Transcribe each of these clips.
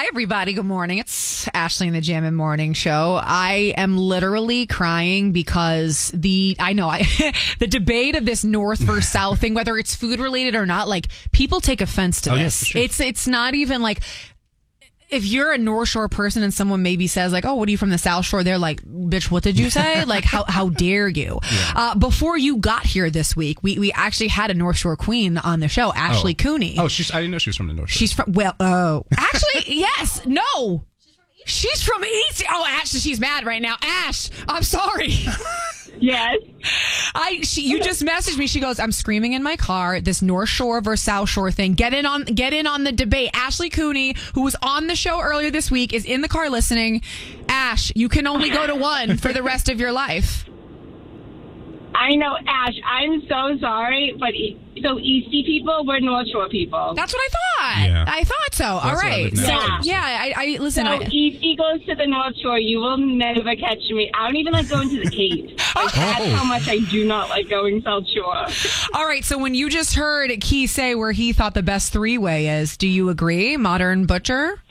everybody. Good morning. It's Ashley in the Jammin' Morning Show. I am literally crying because the debate of this North versus South thing, whether it's food related or not, like people take offense to this. Yeah, sure. It's not even like if you're a North Shore person and someone maybe says like, "Oh, what are you from the South Shore?" They're like, "Bitch, what did you say?" Like, how dare you? Yeah. Before you got here this week, we actually had a North Shore queen on the show, Ashley Cooney. Oh, I didn't know she was from the North Shore. She's from actually, yes, no. She's from East. Oh, Ashley, she's mad right now. Ash, I'm sorry. Yes. You just messaged me. She goes, "I'm screaming in my car. This North Shore versus South Shore thing. Get in on the debate." Ashley Cooney, who was on the show earlier this week, is in the car listening. Ash, you can only go to one for the rest of your life. I know, Ash. I'm so sorry, but so Eastie people, we're North Shore people. That's what I thought. Yeah. I thought so. All right. So, I listen. So Eastie goes to the North Shore. You will never catch me. I don't even like going to the Cape. Like, that's how much I do not like going South Shore. All right. So when you just heard Key say where he thought the best three-way is, do you agree? Modern Butcher?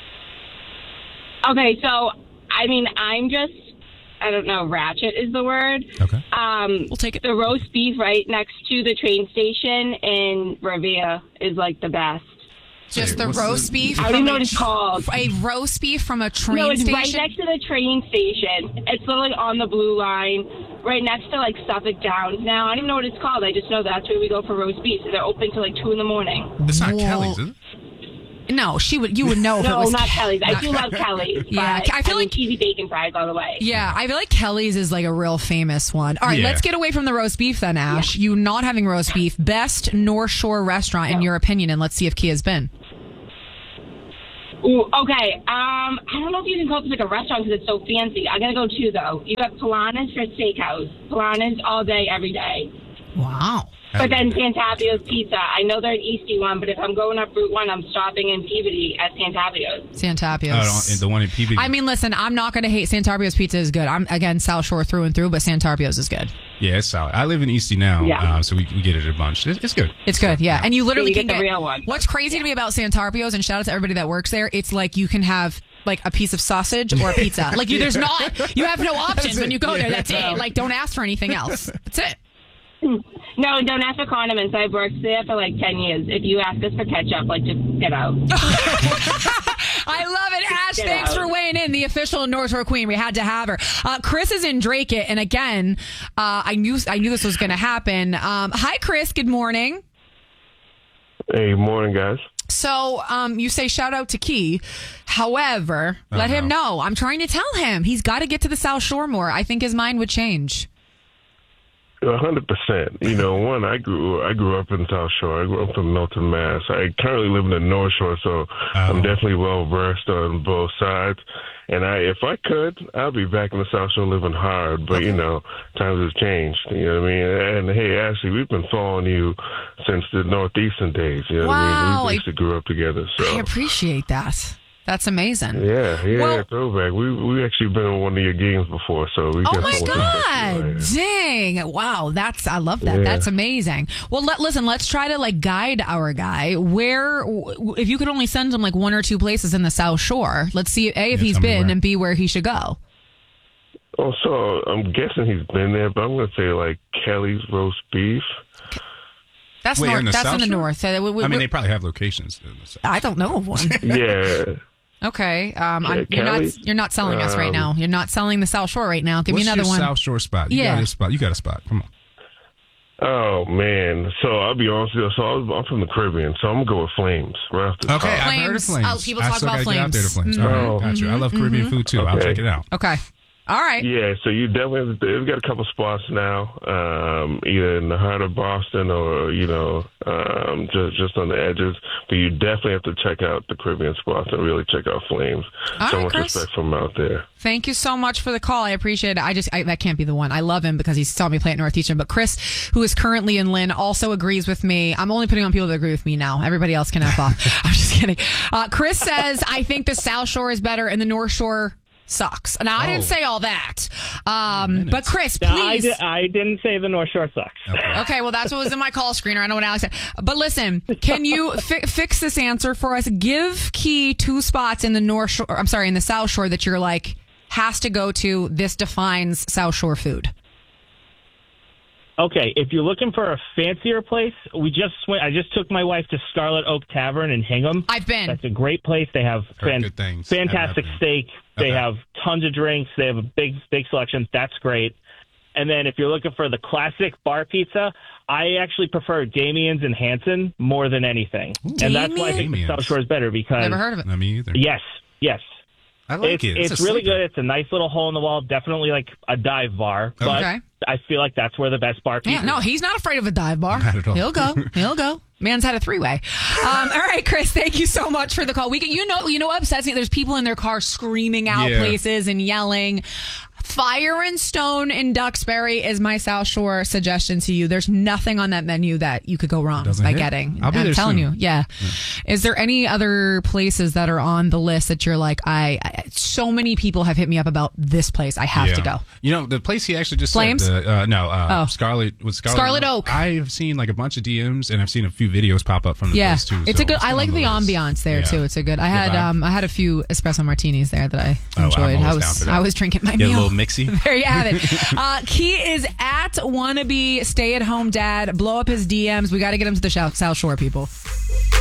Okay. So, I mean, I don't know, ratchet is the word. Okay. We'll take it. The roast beef right next to the train station in Revere is like the best. Just the roast beef? I don't even know what it's called. A roast beef from a train station? No, it's station? right next to the train station. It's literally on the blue line, right next to like Suffolk Downs. Now, I don't even know what it's called. I just know that's where we go for roast beef. So they're open till like 2 a.m. It's not Kelly's, is it? No, you would know if it was. No, not Kelly's. I do love Kelly's. Yeah, I feel like cheesy bacon fries all the way. Yeah, I feel like Kelly's is like a real famous one. All right, let's get away from the roast beef then, Ash. Yeah. You not having roast beef. Best North Shore restaurant in your opinion, and let's see if Kia's been. Ooh, okay. I don't know if you can call this like a restaurant because it's so fancy. I gotta go too though. You got Polana's for steakhouse. Polana's all day, every day. Wow. But then Sant'Apio's Pizza. I know they're an Eastie one, but if I'm going up Route 1, I'm stopping in Peabody at Sant'Apio's. Sant'Apio's. The one in Peabody. I mean, listen, I'm not going to hate Sant'Apio's Pizza is good. I'm, again, South Shore through and through, but Sant'Apio's is good. Yeah, it's solid. I live in Eastie now, so we get it a bunch. It's good. It's good, yeah. And you literally can get the real one. What's crazy to me about Sant'Apio's, and shout out to everybody that works there, it's like you can have like a piece of sausage or a pizza. Like you have no options when you go there. That's it. Like don't ask for anything else. That's it. No, don't ask for condiments. I've worked there for like 10 years. If you ask us for ketchup, like just get out. I love it, Ash. Thanks for weighing in, the official North Shore Queen. We had to have her. Chris is in Drake It, and again, I knew this was going to happen. Hi, Chris. Good morning. Hey, morning, guys. So you say shout out to Key. However, let him know. I'm trying to tell him he's got to get to the South Shore more. I think his mind would change. 100%. You know, I grew up in South Shore. I grew up in Milton, Mass. I currently live in the North Shore, so I'm definitely well versed on both sides. And if I could, I'd be back in the South Shore living hard. But you know, times have changed. You know what I mean? And hey, Ashley, we've been following you since the Northeastern days. You know what I mean? We basically grew up together. So I appreciate that. That's amazing. Yeah, well, throwback. We actually been in one of your games before, so we. Oh my God! Dang! Wow, I love that. Yeah. That's amazing. Well, let's try to like guide our guy. Where, if you could only send him like one or two places in the South Shore, let's see if he's been and B where he should go. Oh, so I'm guessing he's been there, but I'm going to say like Kelly's roast beef. That's north. That's in the north. I mean, they probably have locations in the South. I don't know of one. Yeah. Okay. You're not selling us right now. You're not selling the South Shore right now. Give me another one. South Shore spot? You got a spot. Come on. Oh man. So I'll be honest with you. So I'm from the Caribbean, so I'm gonna go with Flames right off the top. Okay, I've heard of Flames. Oh, people talk about Flames. Get out there to Flames. All right, got you. I love Caribbean food too. Okay. I'll check it out. Okay. All right. Yeah, so you definitely we've got a couple spots now, either in the heart of Boston or just on the edges. But you definitely have to check out the Caribbean spots and really check out Flames. So much respect from out there. Thank you so much for the call. I appreciate it. That can't be the one. I love him because he's telling me to play at Northeastern. But Chris, who is currently in Lynn, also agrees with me. I'm only putting on people that agree with me now. Everybody else can F off. I'm just kidding. Chris says, I think the South Shore is better and the North Shore sucks. Now, I didn't say all that. But Chris, please. I didn't say the North Shore sucks. Okay, well, that's what was in my call screener. I know what Alex said. But listen, can you fix this answer for us? Give Key 2 spots in the in the South Shore that you're like, has to go to. This defines South Shore food. Okay, if you're looking for a fancier place, I just took my wife to Scarlet Oak Tavern in Hingham. I've been. That's a great place. They have good things. fantastic steak. They have tons of drinks. They have a big selection. That's great. And then if you're looking for the classic bar pizza, I actually prefer Damien's and Hanson more than anything. And that's why I think the South Shore is better because... Never heard of it. Not me either. Yes. I like it. It's really good. It's a nice little hole in the wall. Definitely like a dive bar. But I feel like that's where the best bar pizza is. No, he's not afraid of a dive bar. Not at all. He'll go. Man's had a 3-way. All right, Chris, thank you so much for the call. You know what upsets me? There's people in their car screaming out places and yelling. Fire and Stone in Duxbury is my South Shore suggestion to you. There's nothing on that menu that you could go wrong by getting. I'll be there telling soon. you. Yeah. Is there any other places that are on the list that you're like, so many people have hit me up about this place. I have to go. You know, the place he actually just Flames? said. Scarlet Oak. I've seen like a bunch of DMs and I've seen a few videos pop up from the place too. It's a good. I like the ambiance there too. It's a good. I had a few espresso martinis there that I enjoyed. I was drinking my meal. A little mixy. There you have it. Key is at wannabe stay-at-home dad. Blow up his DMs. We got to get him to the South Shore, people.